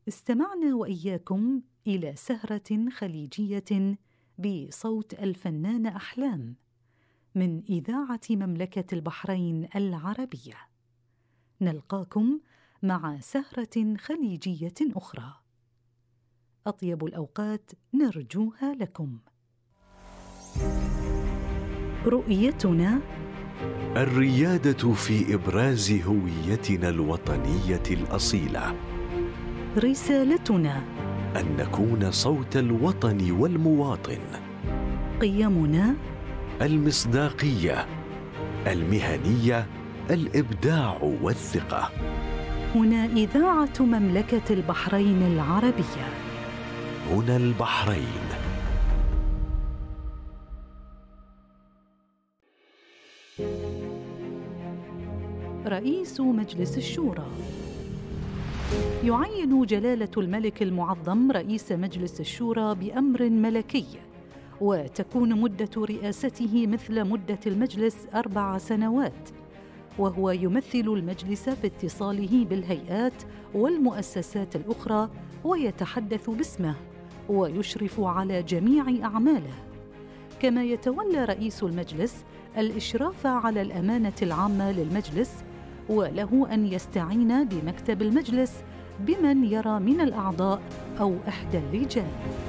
استمعنا وإياكم إلى سهرة خليجية بصوت الفنان أحلام من إذاعة مملكة البحرين العربية. نلقاكم مع سهرة خليجية أخرى. أطيب الأوقات نرجوها لكم. رؤيتنا الريادة في إبراز هويتنا الوطنية الأصيلة. رسالتنا أن نكون صوت الوطن والمواطن. قيمنا المصداقية، المهنية، الإبداع والثقة. هنا إذاعة مملكة البحرين العربية. هنا البحرين. رئيس مجلس الشورى. يعين جلالة الملك المعظم رئيس مجلس الشورى بأمر ملكي، وتكون مدة رئاسته مثل مدة المجلس 4 سنوات، وهو يمثل المجلس في اتصاله بالهيئات والمؤسسات الأخرى، ويتحدث باسمه ويشرف على جميع أعماله. كما يتولى رئيس المجلس الإشراف على الأمانة العامة للمجلس، وله أن يستعين بمكتب المجلس بمن يرى من الأعضاء أو إحدى اللجان.